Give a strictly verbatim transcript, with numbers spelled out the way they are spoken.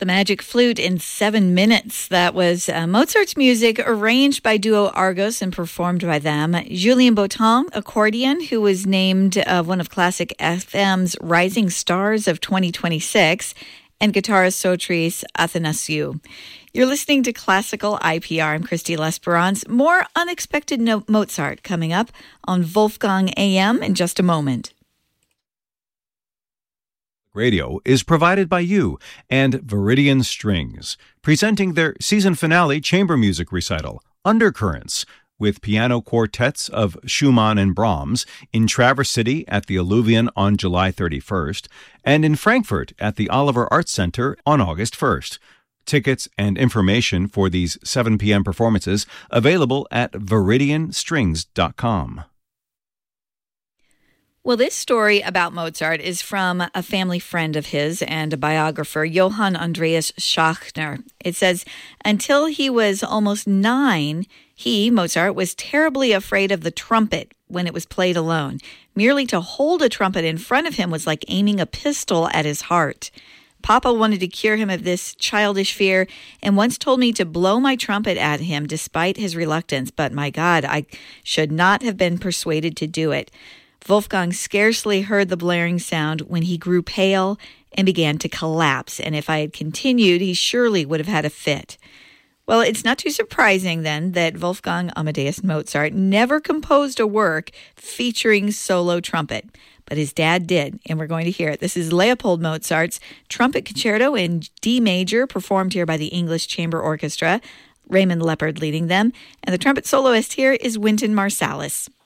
The Magic Flute in seven minutes. That was uh, Mozart's music arranged by Duo Argos and performed by them. Julien Botton, accordion, who was named uh, one of Classic F M's Rising Stars of twenty twenty-six, and guitarist Sotris Athanasiou. You're listening to Classical I P R. I'm Christy L'Esperance. More unexpected no- Mozart coming up on Wolfgang A M in just a moment. Radio is provided by you and Viridian Strings, presenting their season finale chamber music recital, Undercurrents, with piano quartets of Schumann and Brahms in Traverse City at the Alluvion on July thirty-first, and in Frankfurt at the Oliver Arts Center on August first. Tickets and information for these seven p.m. performances available at viridian strings dot com. Well, this story about Mozart is from a family friend of his and a biographer, Johann Andreas Schachner. It says, until he was almost nine, he, Mozart, was terribly afraid of the trumpet when it was played alone. Merely to hold a trumpet in front of him was like aiming a pistol at his heart. Papa wanted to cure him of this childish fear and once told me to blow my trumpet at him despite his reluctance. But my God, I should not have been persuaded to do it. Wolfgang scarcely heard the blaring sound when he grew pale and began to collapse, and if I had continued, he surely would have had a fit. Well, it's not too surprising, then, that Wolfgang Amadeus Mozart never composed a work featuring solo trumpet, but his dad did, and we're going to hear it. This is Leopold Mozart's Trumpet Concerto in D major, performed here by the English Chamber Orchestra, Raymond Leppard leading them, and the trumpet soloist here is Wynton Marsalis.